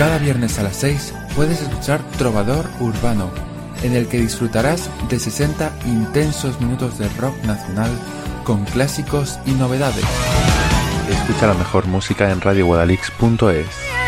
Cada viernes a las 6 puedes escuchar Trovador Urbano, en el que disfrutarás de 60 intensos minutos de rock nacional con clásicos y novedades. Escucha la mejor música en radioguadalix.es.